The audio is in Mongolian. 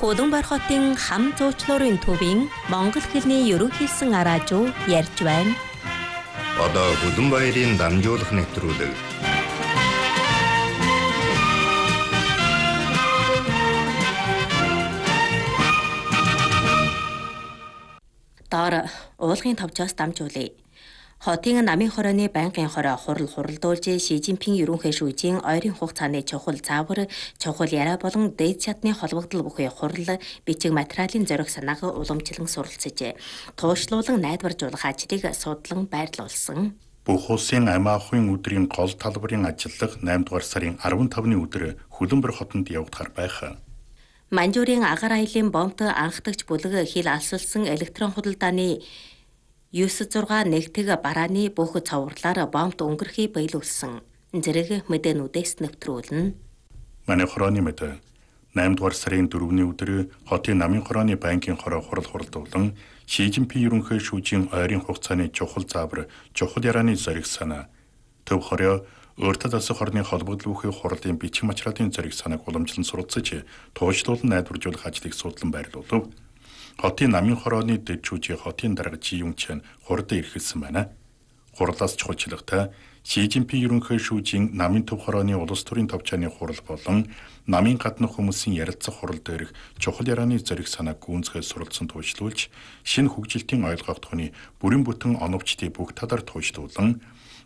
Улаанбаатар хотын хам зуучлуурын төвийн монгол хэлний ерөнхийлсөн араажуу ярьж байна. Одоо Улаанбаатарын дамжуулах нэвтрүүлэг. Доор уулгын товчоос дамжуулъя. Хотын намын хорооны байнгын хороо хуралдуулж Ши Жинпин ерөнхий шүүжийн ойрын хугацааны чухал заавар, чухал яриа болон дээд чадны холбогдол бүхий хурал бичиг материалын зориг санааг уламжлан суралцжээ. Туушлуулан найдваржуулах ажлыг судлан байрлуулсан. Бүх улсын амиа ахуйн өдрийн гол талбарын ажиллах 8 дугаар сарын 15-ны өдөр Улаанбаатар хотод явагдахаар байх. Манжуурын агаар аялын бомбт анхдагч бүлэг хил алсулсан электрон худалдааны 9-6 нэгтгэг барааны бүх цовруулаар бомбт өнгөрөхийг биелүүлсэн. Зэрэг мэдээнүүдээс нэвтрүүлнэ. Манай хорооны мэдээ 8 дугаар сарын 4-ний өдөр хотын намын хорооны банкын хороо хуралдуулан Ши Жинпин ерөнхий шүүжийн ойрын хугацааны чухал заавар, чухал ярианы зориг санаа, төв хороо өөртөө засах хорны холбогдол бүхий хурлын бичиг материалын зориг санааг уламжлан суралцж, туушлуулан найдваржуулах ажлыг судлан байрлуулв. Хотын намын хорооны дэд шүүжийн хотын дарга Жи Юнчэн хурд ирхэлсэн байна. Хурлаас чухалчлагтай Ши Жинпин ерөнхий шүүжийн намын төв хорооны улс төрийн товчааны хурал болон намын гаднах хүмүүсийн ярилцах хурал дээрх чухал ярианы зориг санааг гүнзгий суралцсан туушлуулж, шинэ хөгжилтийн ойлгох тухны бүрэн бүтэн оновчдыг бүх талаар туушлуулан